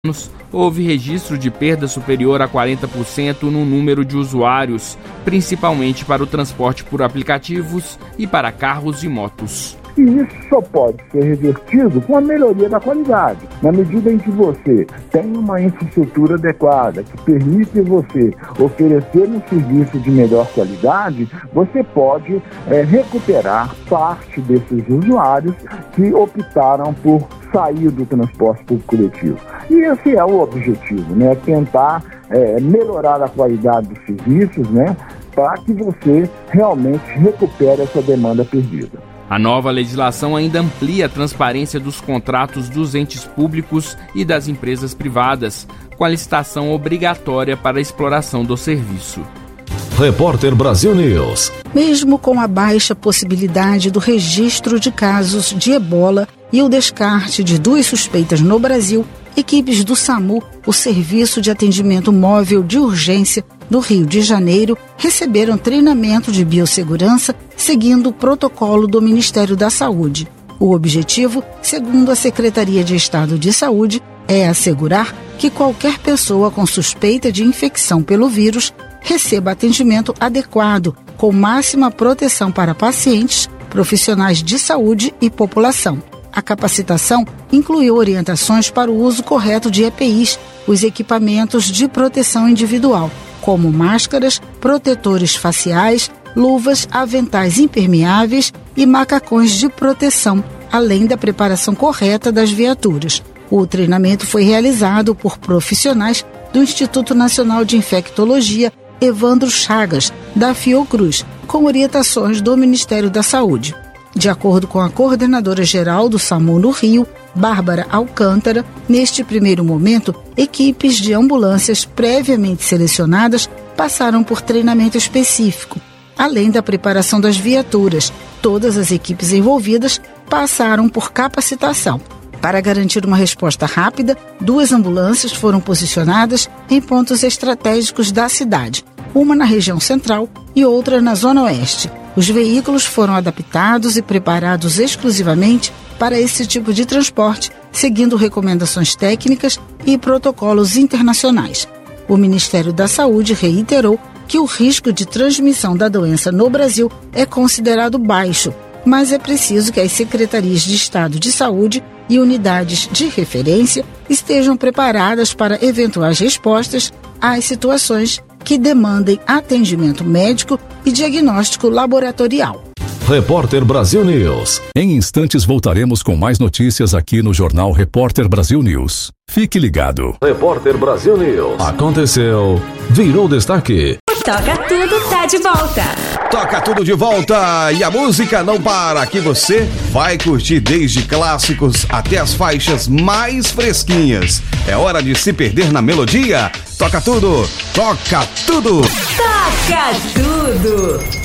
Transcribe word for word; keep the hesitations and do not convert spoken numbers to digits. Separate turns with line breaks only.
houve registro de perda superior a quarenta por cento no número de usuários, principalmente para o transporte por aplicativos e para carros e motos.
E isso só pode ser revertido com a melhoria da qualidade. Na medida em que você tem uma infraestrutura adequada, que permite você oferecer um serviço de melhor qualidade, você pode é, recuperar parte desses usuários que optaram por sair do transporte público coletivo. E esse é o objetivo, né? Tentar é, melhorar a qualidade dos serviços, né? Para que você realmente recupere essa demanda perdida.
A nova legislação ainda amplia a transparência dos contratos dos entes públicos e das empresas privadas, com a licitação obrigatória para a exploração do serviço.
Repórter Brasil News.
Mesmo com a baixa possibilidade do registro de casos de ebola e o descarte de duas suspeitas no Brasil, equipes do SAMU, o Serviço de Atendimento Móvel de Urgência do Rio de Janeiro, receberam treinamento de biossegurança seguindo o protocolo do Ministério da Saúde. O objetivo, segundo a Secretaria de Estado de Saúde, é assegurar que qualquer pessoa com suspeita de infecção pelo vírus receba atendimento adequado, com máxima proteção para pacientes, profissionais de saúde e população. A capacitação incluiu orientações para o uso correto de E P Is, os equipamentos de proteção individual, como máscaras, protetores faciais, luvas, aventais impermeáveis e macacões de proteção, além da preparação correta das viaturas. O treinamento foi realizado por profissionais do Instituto Nacional de Infectologia Evandro Chagas, da Fiocruz, com orientações do Ministério da Saúde. De acordo com a coordenadora-geral do SAMU no Rio, Bárbara Alcântara, neste primeiro momento, equipes de ambulâncias previamente selecionadas passaram por treinamento específico. Além da preparação das viaturas, todas as equipes envolvidas passaram por capacitação. Para garantir uma resposta rápida, duas ambulâncias foram posicionadas em pontos estratégicos da cidade, uma na região central e outra na zona oeste. Os veículos foram adaptados e preparados exclusivamente para esse tipo de transporte, seguindo recomendações técnicas e protocolos internacionais. O Ministério da Saúde reiterou que o risco de transmissão da doença no Brasil é considerado baixo, mas é preciso que as secretarias de Estado de Saúde e unidades de referência estejam preparadas para eventuais respostas às situações que demandem atendimento médico e diagnóstico laboratorial.
Repórter Brasil News. Em instantes voltaremos com mais notícias aqui no Jornal Repórter Brasil News. Fique ligado. Repórter Brasil News. Aconteceu, virou destaque.
Toca Tudo tá de volta.
Toca Tudo de volta e a música não para. Aqui você vai curtir desde clássicos até as faixas mais fresquinhas. É hora de se perder na melodia. Toca Tudo, toca tudo.
Toca Tudo.